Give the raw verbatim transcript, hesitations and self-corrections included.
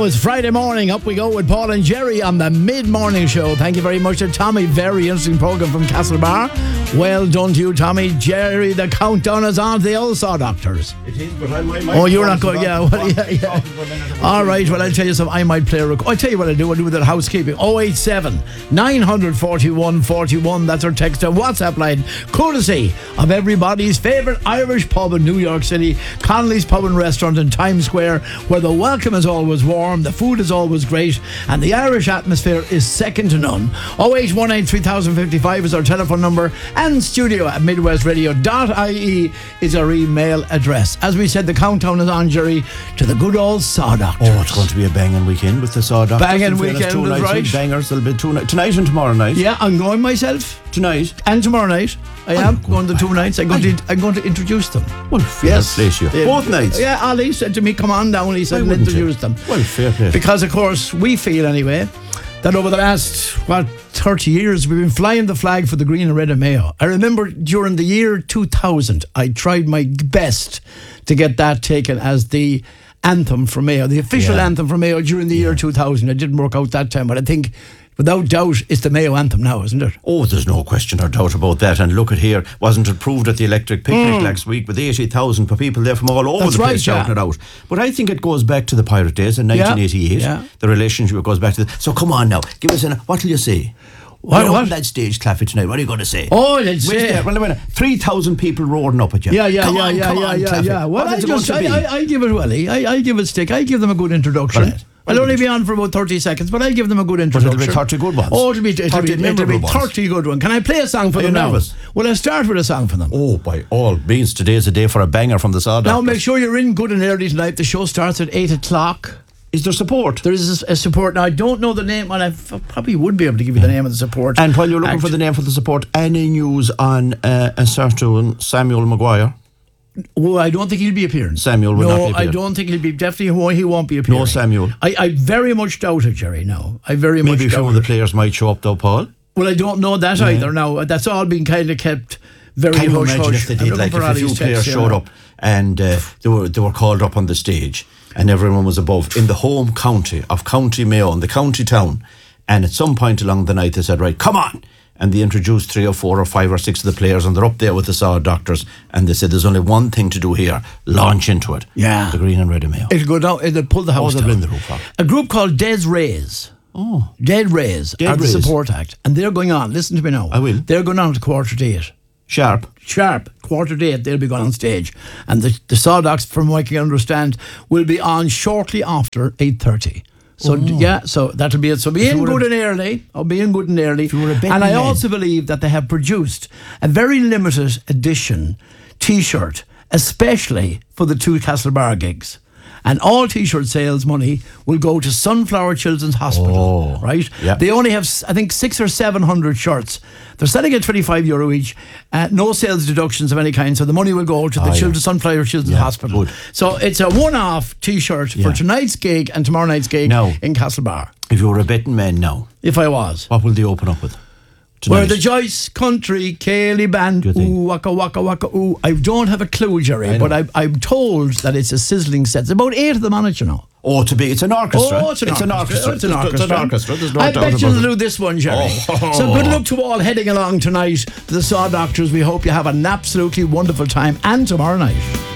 Now it's Friday morning. Up we go with Paul and Jerry on the mid-morning show. Thank you very much to Tommy. Very interesting program from Castlebar. Well done to you, Tommy. Jerry, the countdown is on to the old saw doctors. It is, but I might. Oh, you're not going. Yeah, well, yeah, yeah. All right. Well, I'll tell you something. I might play a record. I'll tell you what I do. I do with that housekeeping. oh eight seven, nine four one, four one. That's our text and WhatsApp line. Courtesy of everybody's favourite Irish pub in New York City, Connolly's Pub and Restaurant in Times Square, where the welcome is always warm, the food is always great, and the Irish atmosphere is second to none. oh eight one eight, three thousand fifty-five is our telephone number, and studio at midwest radio dot I E is our email address. As we said, the countdown is on, Jerry, to the good old Saw Doctors. Oh, it's going to be a banging weekend with the Saw Doctors. Banging weekend, two that's nights right. Bangers, there'll be two nights. Tonight and tomorrow night. Yeah, I'm going myself. Tonight. And tomorrow night. I am I'm going the two nights. I'm going, to, I'm going to introduce them. Well, fair Yes. play to you. Yeah. Both nights. Yeah, Ali said to me, come on down. He said, Why and wouldn't introduce you? them. Well, fair play. Because, of course, we feel anyway that over the last, what, thirty years, we've been flying the flag for the green and red of Mayo. I remember during the year two thousand, I tried my best to get that taken as the anthem for Mayo, the official Yeah. anthem for Mayo during the year two thousand. It didn't work out that time, but I think, without doubt, it's the Mayo anthem now, isn't it? Oh, there's no question or doubt about that. And look at here, wasn't it proved at the Electric Picnic Mm. last week with eighty thousand people there from all over That's the place right, shouting yeah. it out. But I think it goes back to the Pirate days in Yeah, nineteen eighty-eight. yeah. The relationship goes back to the... So come on now, give us an... What will you say? What, You're what? on that stage, Claffey, tonight. What are you going to say? Oh, let's Wait say. there, wait a minute. three thousand people roaring up at you. Yeah, yeah, come yeah, on, yeah, come yeah, on, yeah, Claffey. yeah. Well, What I is it just, going to I, be? I, I give it Welly. I, I give it stick. I give them a good introduction. Right. I'll only be on for about thirty seconds, but I'll give them a good But introduction. it'll be thirty good ones. Oh, it'll be, it'll thirty be, it'll be memorable ones. thirty good ones. Can I play a song for Are them you now? nervous? Well, I'll start with a song for them. Oh, by all means, today's a day for a banger from the Saw Now, Doctors. make sure you're in good and early tonight. The show starts at eight o'clock. Is there support? There is a, a support. Now, I don't know the name, and I f- probably would be able to give you the name of the support. And while you're looking act. for the name for the support, any news on uh, a certain Samuel Maguire? Oh, I don't think he'll be appearing. Samuel will no, not be I appearing. don't think he'll be. Definitely, he won't, he won't be appearing. No Samuel. I, I very much doubt it, Jerry. No, I very Maybe much some doubt of the it. players might show up though, Paul. Well, I don't know that either. Now, that's all been kind of kept very Can you hush imagine hush. if they I'm did, looking like for if a Ali's few players text here showed now. up and uh, they were they were called up on the stage and everyone was above in the home county of County Mayo, in the county town, and at some point along the night they said, right, come on. And they introduced three or four or five or six of the players and they're up there with the Saw Doctors and they said there's only one thing to do here, launch into it. Yeah. The green and red of Mayo. It'll go down. It'll pull the house they'll down. bring the roof up. A group called Des Rays. Oh. Dead Rays Dead are the Rays. support act, and they're going on. Listen to me now. I will. They're going on to quarter to eight. Sharp. Sharp, quarter to eight, they'll be going on stage. And the, the Saw Docs, from what I can understand, will be on shortly after eight thirty. So, Oh. yeah, so that'll be it. So be If you in were good a- and early. I'll be in good and early. you were a betting And I man. also believe that they have produced a very limited edition T-shirt, especially for the two Castlebar gigs. And all T-shirt sales money will go to Sunflower Children's Hospital, Oh, right? yeah. They only have, I think, six or seven hundred shirts. They're selling at twenty-five euro each. Uh, no sales deductions of any kind, so the money will go to the Ah, yeah. Children's Sunflower Children's Yeah, Hospital. good. So it's a one-off T-shirt Yeah. for tonight's gig and tomorrow night's gig Now- in Castlebar. If you were a betting man now, If I was. what will they open up with? Where Tonight? the Joyce Country Cayley Band, Do you think? ooh, waka waka waka, ooh. I don't have a clue, Jerry, I but know. I, I'm told that it's a sizzling set. There's about eight of them on it, you know. Oh, to be, it's an orchestra. Oh, it's an orchestra. orchestra. It's an There's- orchestra. It's an orchestra. There's no I doubt bet about you'll it. do this one, Jerry. Oh. So good luck to all heading along tonight to the Saw Doctors. We hope you have an absolutely wonderful time and tomorrow night.